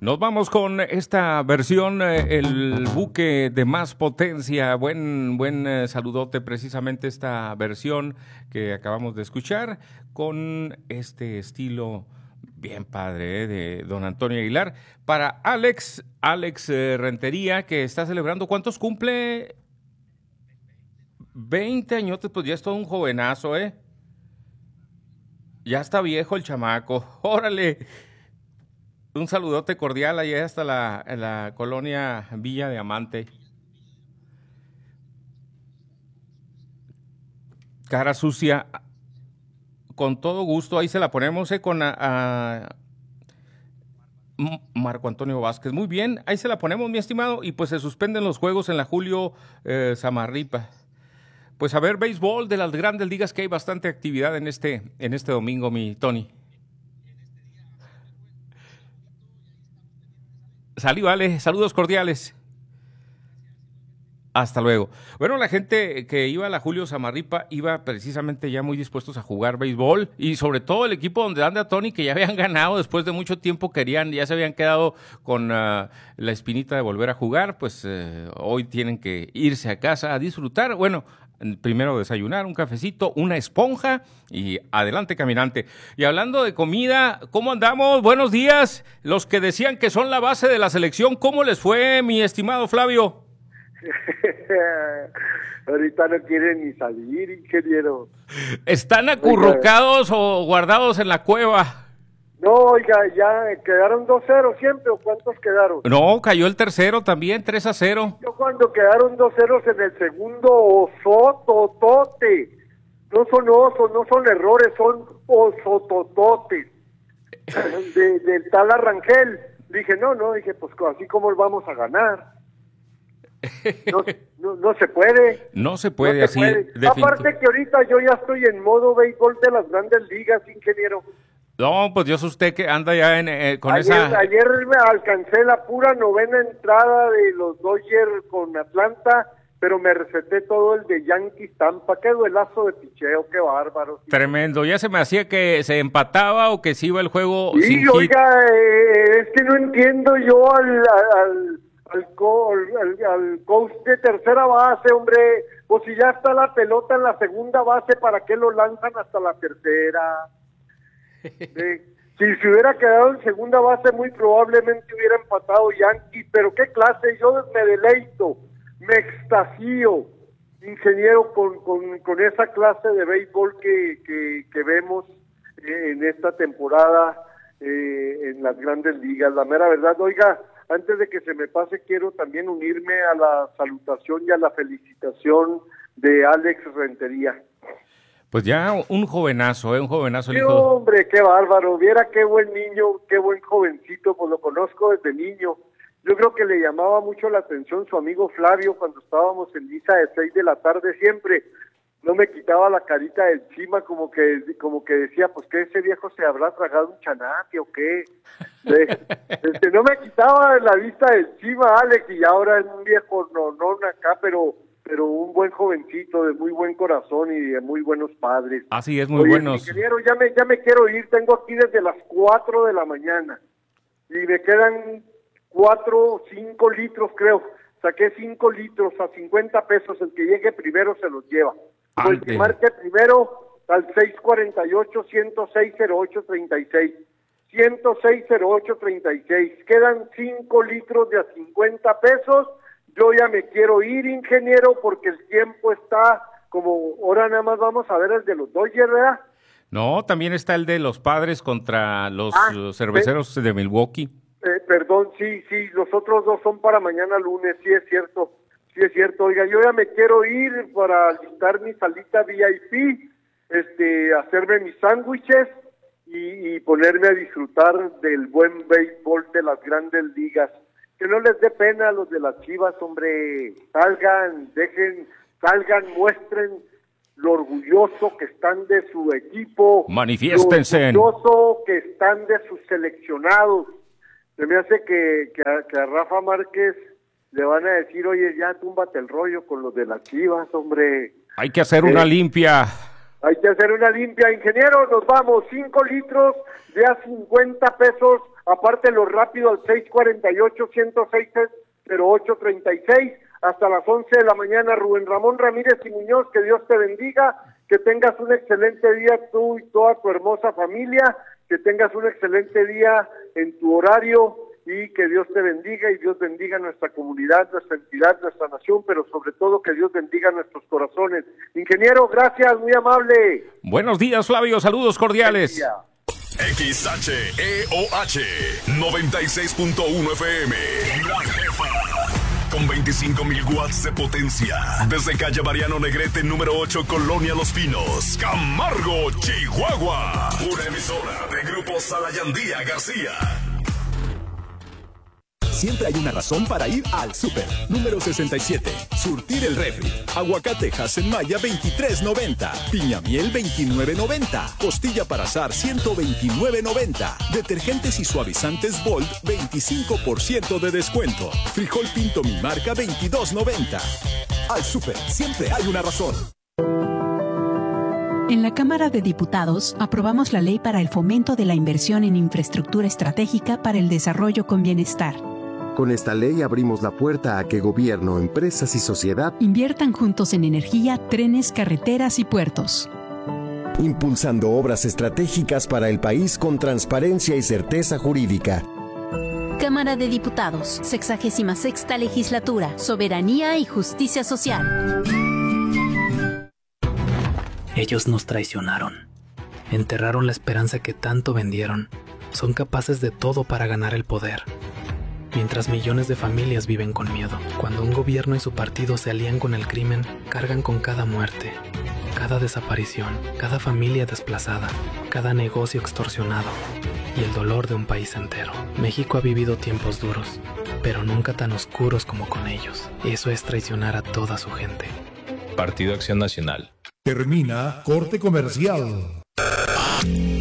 Nos vamos con esta versión, el buque de más potencia. Buen saludote, precisamente esta versión que acabamos de escuchar con este estilo bien padre, de don Antonio Aguilar. Para Alex Rentería, que está celebrando, ¿cuántos cumple? 20 añotes, pues ya es todo un jovenazo, ¿eh? Ya está viejo el chamaco. ¡Órale! Un saludote cordial allá hasta la colonia Villa Diamante. Cara sucia, con todo gusto, ahí se la ponemos con Marco Antonio Vázquez. Muy bien, ahí se la ponemos, mi estimado, y pues se suspenden los juegos en la Julio Samarripa. Pues a ver, béisbol de las grandes ligas, que hay bastante actividad en este domingo, mi Tony. Vale, saludos cordiales. Hasta luego. Bueno, la gente que iba a la Julio Samarripa iba precisamente ya muy dispuestos a jugar béisbol, y sobre todo el equipo donde anda Tony, que ya habían ganado después de mucho tiempo, ya se habían quedado con la espinita de volver a jugar, pues hoy tienen que irse a casa a disfrutar. Bueno, primero desayunar, un cafecito, una esponja y adelante caminante. Y hablando de comida, ¿cómo andamos? Buenos días. Los que decían que son la base de la selección, ¿cómo les fue, mi estimado Flavio? Ahorita no quieren ni salir, ingeniero. ¿Están acurrucados o guardados en la cueva? No, oiga, ya quedaron 2-0 siempre, ¿o cuántos quedaron? No, cayó el tercero también, 3-0. Yo cuando quedaron 2-0 en el segundo, osototote. No son osos, no son errores, son osotototes. Del tal Arrangel. Dije, dije, pues así como vamos a ganar. No se puede. No se puede, no se así. Puede. Aparte que ahorita yo ya estoy en modo béisbol de las grandes ligas, ingeniero. No, pues Dios, usted que anda ya con Ayer me alcancé la pura novena entrada de los Dodgers con Atlanta, pero me receté todo el de Yankees Tampa. Qué duelazo de picheo, qué bárbaro. Tremendo. Ya se me hacía que se empataba o que se iba el juego sin oiga, es que no entiendo yo al coach de tercera base, hombre. Pues si ya está la pelota en la segunda base, ¿para qué lo lanzan hasta la tercera? Si se hubiera quedado en segunda base, muy probablemente hubiera empatado Yankees, pero qué clase, yo me deleito, me extasío, ingeniero, con esa clase de béisbol que vemos en esta temporada en las grandes ligas. La mera verdad, oiga, antes de que se me pase, quiero también unirme a la salutación y a la felicitación de Alex Rentería. Pues ya un jovenazo, un jovenazo. Sí, hombre, qué bárbaro, viera qué buen niño, qué buen jovencito, pues lo conozco desde niño. Yo creo que le llamaba mucho la atención su amigo Flavio cuando estábamos en misa de 6 de la tarde siempre. No me quitaba la carita de encima, como que decía, pues que ese viejo se habrá tragado un chanate o qué. No me quitaba la vista de encima, Alex, y ahora es un viejo no acá, pero un buen jovencito, de muy buen corazón y de muy buenos padres. Así es, muy buenos. Ingeniero, ya me quiero ir, tengo aquí desde las 4 de la mañana y me quedan 5 litros, creo. Saqué 5 litros a 50 pesos, el que llegue primero se los lleva. El que marque primero al 648-106-0836. 106-0836. Quedan 5 litros de a 50 pesos. Yo ya me quiero ir, ingeniero, porque el tiempo está como, ahora nada más vamos a ver el de los Dodgers, ¿verdad? No, también está el de los Padres contra los Cerveceros de Milwaukee. Perdón, sí, los otros dos son para mañana lunes, sí es cierto. Oiga, yo ya me quiero ir para alistar mi salita VIP, hacerme mis sándwiches y ponerme a disfrutar del buen béisbol de las grandes ligas. Que no les dé pena a los de las Chivas, hombre, salgan, muestren lo orgulloso que están de su equipo, manifiéstense, lo orgulloso que están de sus seleccionados. Se me hace que a Rafa Márquez le van a decir, oye, ya túmbate el rollo con los de las Chivas, hombre. Hay que hacer una limpia. Hay que hacer una limpia, ingeniero, nos vamos, 5 litros de a 50 pesos Apártelo rápido al 648-106-0836, hasta las 11 de la mañana. Rubén Ramón Ramírez y Muñoz, que Dios te bendiga, que tengas un excelente día tú y toda tu hermosa familia, que tengas un excelente día en tu horario, y que Dios te bendiga y Dios bendiga nuestra comunidad, nuestra entidad, nuestra nación, pero sobre todo que Dios bendiga nuestros corazones. Ingeniero, gracias, muy amable. Buenos días, Flavio, saludos cordiales. XHEOH 96.1 FM, La Jefa, con 25,000 watts de potencia, desde calle Mariano Negrete número 8, Colonia Los Pinos, Camargo, Chihuahua, una emisora de Grupo Salayandía García. Siempre hay una razón para ir al súper. Número 67. Surtir el refri. Aguacate Hasenmaya 23.90. Piña miel 29.90. Costilla para asar 129.90. Detergentes y suavizantes Bold 25% de descuento. Frijol Pinto Mi Marca 22.90. Al súper siempre hay una razón. En la Cámara de Diputados aprobamos la ley para el fomento de la inversión en infraestructura estratégica para el desarrollo con bienestar. Con esta ley abrimos la puerta a que gobierno, empresas y sociedad inviertan juntos en energía, trenes, carreteras y puertos. Impulsando obras estratégicas para el país con transparencia y certeza jurídica. Cámara de Diputados, 66ª Legislatura, Soberanía y Justicia Social. Ellos nos traicionaron. Enterraron la esperanza que tanto vendieron. Son capaces de todo para ganar el poder. Mientras millones de familias viven con miedo. Cuando un gobierno y su partido se alían con el crimen, cargan con cada muerte, cada desaparición, cada familia desplazada, cada negocio extorsionado y el dolor de un país entero. México ha vivido tiempos duros, pero nunca tan oscuros como con ellos. Eso es traicionar a toda su gente. Partido Acción Nacional. Termina corte comercial.